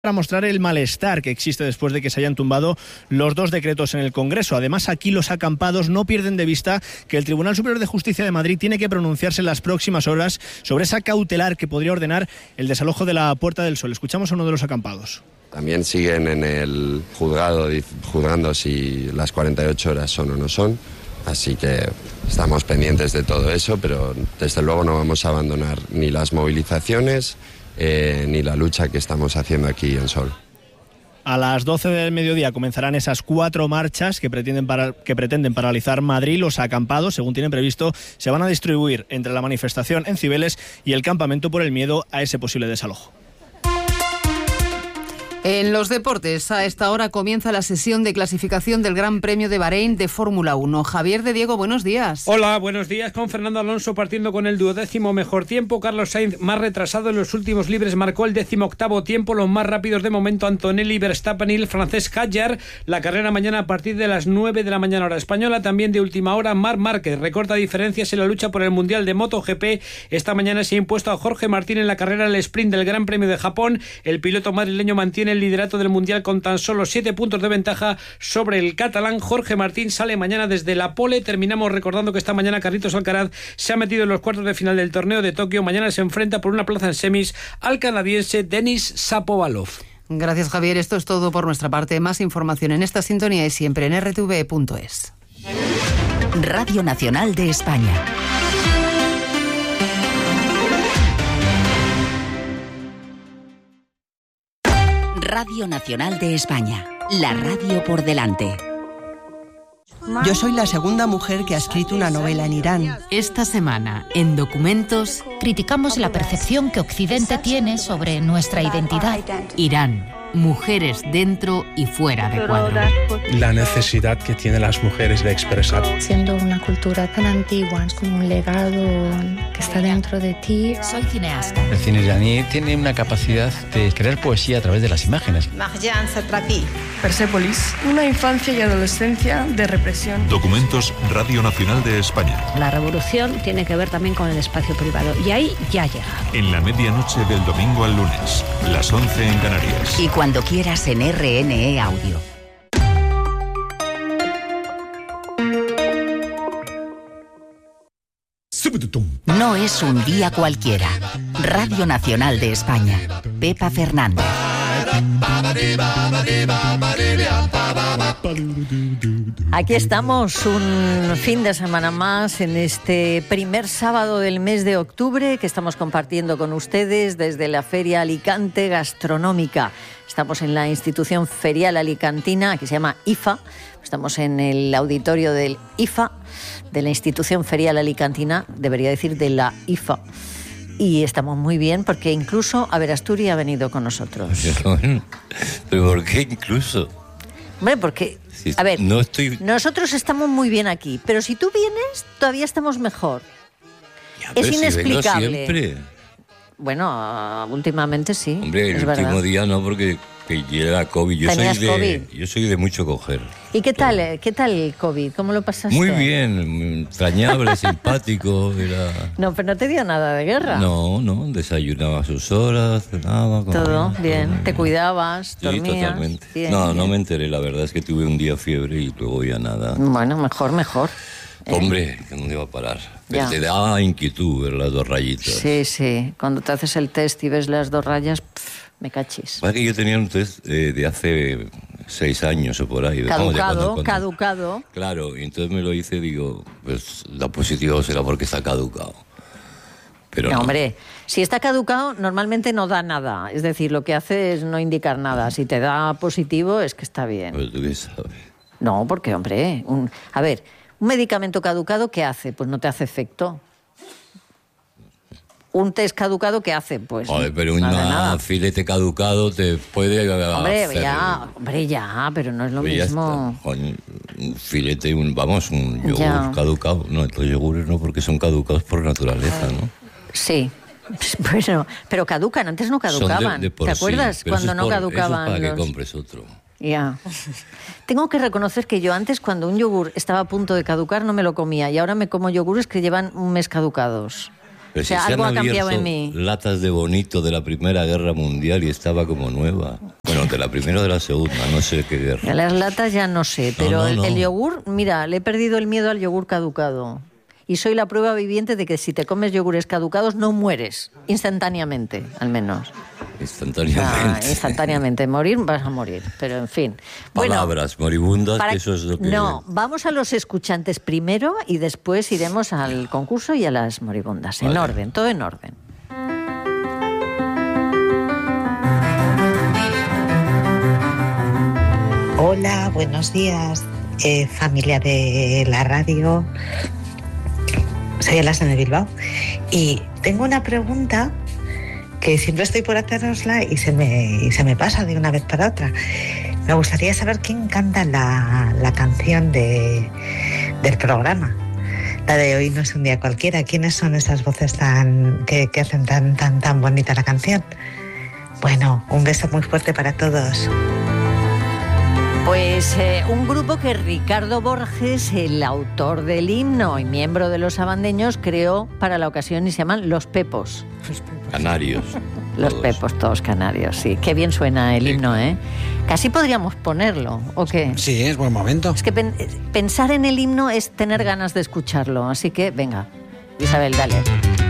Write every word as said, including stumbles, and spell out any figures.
para mostrar el malestar que existe después de que se hayan tumbado los dos decretos en el Congreso. Además, aquí los acampados no pierden de vista que el Tribunal Superior de Justicia de Madrid tiene que pronunciarse en las próximas horas sobre esa cautelar que podría ordenar el desalojo de la Puerta del Sol. Escuchamos a uno de los acampados. También siguen en el juzgado juzgando si las cuarenta y ocho horas son o no son, así que estamos pendientes de todo eso, pero desde luego no vamos a abandonar ni las movilizaciones eh, ni la lucha que estamos haciendo aquí en Sol. A las doce del mediodía comenzarán esas cuatro marchas que pretenden, para, que pretenden paralizar Madrid. Los acampados, según tienen previsto, se van a distribuir entre la manifestación en Cibeles y el campamento por el miedo a ese posible desalojo. En los deportes, a esta hora comienza la sesión de clasificación del Gran Premio de Bahrein de Fórmula uno. Javier de Diego, buenos días. Hola, buenos días. Con Fernando Alonso partiendo con el duodécimo mejor tiempo. Carlos Sainz, más retrasado en los últimos libres, marcó el décimo octavo tiempo. Los más rápidos de momento, Antonelli, Verstappen y el francés Hadjar. La carrera mañana a partir de las nueve de la mañana hora española. También de última hora, Marc Márquez recorta diferencias en la lucha por el Mundial de MotoGP. Esta mañana se ha impuesto a Jorge Martín en la carrera del sprint del Gran Premio de Japón. El piloto madrileño mantiene el liderato del Mundial con tan solo siete puntos de ventaja sobre el catalán. Jorge Martín sale mañana desde la pole. Terminamos recordando que esta mañana Carlitos Alcaraz se ha metido en los cuartos de final del torneo de Tokio. Mañana se enfrenta por una plaza en semis al canadiense Denis Shapovalov. Gracias, Javier. Esto es todo por nuestra parte. Más información en esta sintonía y siempre en erre te ve punto es. Radio Nacional de España. Radio Nacional de España, la radio por delante. Yo soy la segunda mujer que ha escrito una novela en Irán. Esta semana, en Documentos, criticamos la percepción que Occidente tiene sobre nuestra identidad. Irán, mujeres dentro y fuera de cuadro. La necesidad que tienen las mujeres de expresar. Siendo una cultura tan antigua, es como un legado que está dentro de ti. Soy cineasta. El cine iraní tiene una capacidad de crear poesía a través de las imágenes. Marjan Satrapi. Persépolis, una infancia y adolescencia de represión. Documentos, Radio Nacional de España. La revolución tiene que ver también con el espacio privado y ahí ya llega. En la medianoche del domingo al lunes, las once en Canarias. Y cuando quieras en erre ene e Audio. No es un día cualquiera. Radio Nacional de España. Pepa Fernández. Aquí estamos, un fin de semana más en este primer sábado del mes de octubre que estamos compartiendo con ustedes desde la Feria Alicante Gastronómica. Estamos en la institución ferial alicantina, que se llama I F A. Estamos en el auditorio del I F A, de la institución ferial alicantina, debería decir de la I F A. Y estamos muy bien porque incluso Averasturi ha venido con nosotros. ¿Pero por qué incluso? Hombre, porque, a ver, no estoy... nosotros estamos muy bien aquí, pero si tú vienes, todavía estamos mejor. Ya, es pero inexplicable. Si vengo siempre. Bueno, últimamente sí. Hombre, el es último verdad. día no, porque que llega COVID. Yo soy de, COVID. yo soy de mucho coger. ¿Y qué tal, eh, qué tal el COVID? ¿Cómo lo pasaste? Muy bien, entrañable, simpático. Era... No, pero no te dio nada de guerra. No, no, desayunaba a sus horas, cenaba. Comía, todo bien, todo. Te cuidabas, sí, dormías. Totalmente. Bien, no, bien. no me enteré, la verdad es que tuve un día fiebre y luego ya nada. Bueno, mejor, mejor. Hombre, que no iba a parar. Pero Ya. te da inquietud ver las dos rayitas. Sí, sí. Cuando te haces el test y ves las dos rayas, pff, me cachis. Pasa que yo tenía un test eh, de hace seis años o por ahí. Caducado, Vamos, de cuando- cuando- caducado. Claro, y entonces me lo hice, digo, pues da positivo será porque está caducado. Pero no, no. hombre, si está caducado, normalmente no da nada. Es decir, lo que hace es no indicar nada. Si te da positivo, es que está bien. Pues tú qué sabes. No, porque, hombre, un, a ver, un medicamento caducado, ¿qué hace? Pues no te hace efecto. Un test caducado, ¿qué hace? Pues Joder, pero un nada, nada. filete caducado te puede Hombre, hacer... ya, hombre, ya, pero no es lo Pues ya mismo. está. Coño, un filete, un, vamos, un yogur Ya. caducado. No, estos yogures no, porque son caducados por naturaleza, ¿no? Sí. Bueno, pero caducan, antes no Son de- caducaban. de por ¿Te sí, acuerdas pero eso cuando es no por- caducaban? Eso es para los- que compres otro. Ya. Tengo que reconocer que yo antes, cuando un yogur estaba a punto de caducar, no me lo comía. Y ahora me como yogures que llevan un mes caducados. Pero o sea, si algo se ha han cambiado abierto en mí. latas de Bonito de la Primera Guerra Mundial y estaba como nueva. Bueno, de la primera o de la segunda, no sé qué guerra. Las latas ya no sé, pero No, no, el, no. el yogur, mira, le he perdido el miedo al yogur caducado. Y soy la prueba viviente de que si te comes yogures caducados no mueres, instantáneamente, al menos. Instantáneamente. Ah, instantáneamente, morir vas a morir, pero en fin. Palabras moribundas, para- que eso es lo que... No, vamos a los escuchantes primero y después iremos al concurso y a las moribundas, en Vale. orden, todo en orden. Hola, buenos días, eh, familia de la radio. Soy Alasna de Bilbao y tengo una pregunta que siempre estoy por hacerosla y se me, y se me pasa de una vez para otra. Me gustaría saber quién canta la, la canción de, del programa. La de Hoy no es un día cualquiera. ¿Quiénes son esas voces tan que, que hacen tan, tan, tan bonita la canción? Bueno, un beso muy fuerte para todos. Pues eh, un grupo que Ricardo Borges, el autor del himno y miembro de los Abandeños, creó para la ocasión y se llaman Los Pepos. Canarios. Los todos. Pepos, todos canarios, sí. Qué bien suena el himno, ¿eh? Casi podríamos ponerlo, ¿o qué? Sí, es buen momento. Es que pen- pensar en el himno es tener ganas de escucharlo, así que venga, Isabel, dale.